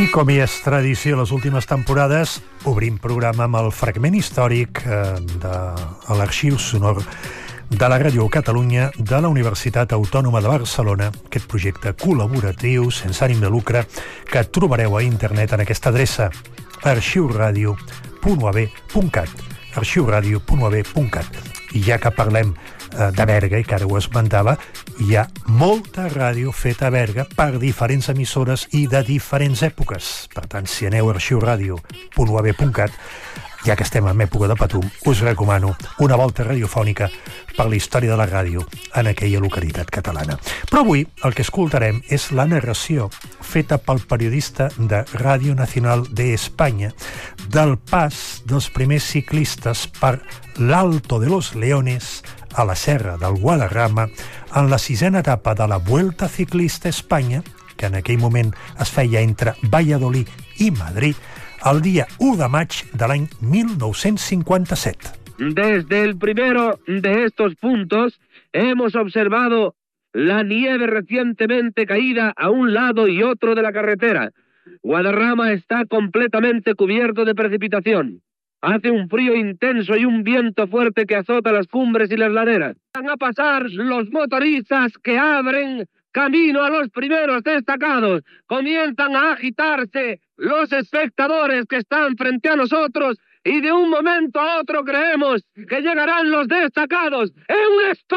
I com hi és tradició les últimes temporades, obrim programa amb el fragment històric de l'Arxiu Sonor de la Ràdio Catalunya de la Universitat Autònoma de Barcelona, aquest projecte col·laboratiu sense ànim de lucre que trobareu a internet en aquesta adreça arxiuradio.uab.cat arxiuradio.uab.cat. I ja que parlem de Berga, i que ara ho esmentava, hi ha molta ràdio feta a Berga per diferents emissores i de diferents èpoques. Per tant, si aneu a arxiuradio.uab.cat, ja que estem en època de Patum, us recomano una volta radiofònica per la història de la ràdio en aquella localitat catalana. Però avui el que escoltarem és la narració feta pel periodista de Ràdio Nacional de Espanya del pas dels primers ciclistes per l'Alto de los Leones a la Serra del Guadarrama en la 6a etapa de la Vuelta Ciclista a Espanya, que en aquell moment es feia entre Valladolid i Madrid, el dia 1 de maig de l'any 1957. Desde el primero de estos puntos hemos observado la nieve recientemente caída a un lado y otro de la carretera. Guadarrama está completamente cubierto de precipitación. Hace un frío intenso y un viento fuerte que azota las cumbres y las laderas. Van a pasar los motoristas que abren camino a los primeros destacados. Comienzan a agitarse los espectadores que están frente a nosotros y de un momento a otro creemos que llegarán los destacados. ¡Es un